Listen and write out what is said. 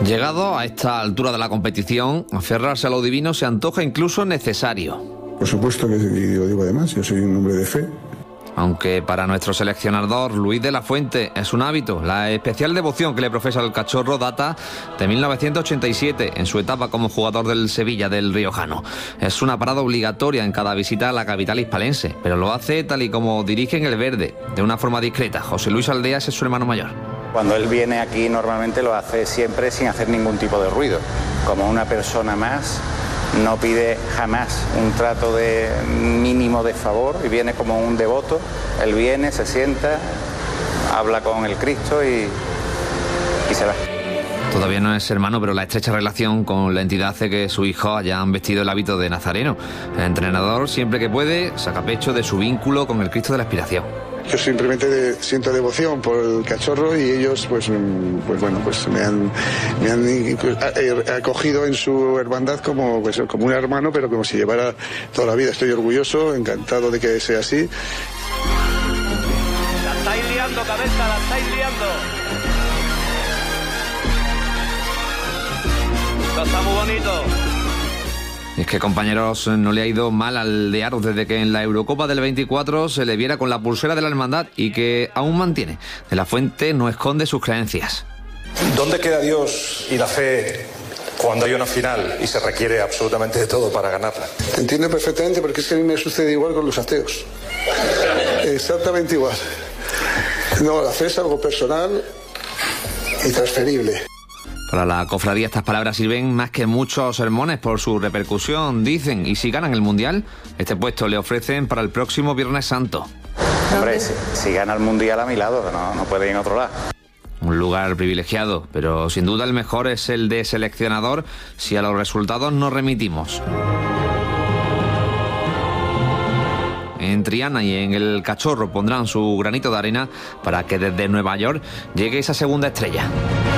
Llegado a esta altura de la competición, aferrarse a lo divino se antoja incluso necesario. Por supuesto que lo digo además, yo soy un hombre de fe. Aunque para nuestro seleccionador Luis de la Fuente es un hábito, la especial devoción que le profesa el Cachorro data de 1987, en su etapa como jugador del Sevilla del Riojano. Es una parada obligatoria en cada visita a la capital hispalense, pero lo hace tal y como dirige en el verde, de una forma discreta. José Luis Aldeas es su hermano mayor. Cuando él viene aquí normalmente lo hace siempre sin hacer ningún tipo de ruido, como una persona más. No pide jamás un trato de mínimo de favor y viene como un devoto. Él viene, se sienta, habla con el Cristo y se va. Todavía no es hermano, pero la estrecha relación con la entidad hace que sus hijos hayan vestido el hábito de nazareno. El entrenador, siempre que puede, saca pecho de su vínculo con el Cristo de la Aspiración. Yo simplemente siento devoción por el Cachorro y ellos pues me han acogido en su hermandad como un hermano, pero como si llevara toda la vida. Estoy orgulloso, encantado de que sea así. La estáis liando, cabeza, la estáis liando. Esto está muy bonito. Es que, compañeros, no le ha ido mal al de Aros desde que en la Eurocopa del 24 se le viera con la pulsera de la hermandad y que aún mantiene. De la Fuente no esconde sus creencias. ¿Dónde queda Dios y la fe cuando hay una final y se requiere absolutamente de todo para ganarla? Te entiendo perfectamente, porque es que a mí me sucede igual con los ateos. Exactamente igual. No, la fe es algo personal y transferible. Para la cofradía estas palabras sirven más que muchos sermones por su repercusión, dicen, y si ganan el Mundial, este puesto le ofrecen para el próximo Viernes Santo. Hombre, si gana el Mundial a mi lado, no puede ir en otro lado. Un lugar privilegiado, pero sin duda el mejor es el de seleccionador si a los resultados nos remitimos. En Triana y en el Cachorro pondrán su granito de arena para que desde Nueva York llegue esa segunda estrella.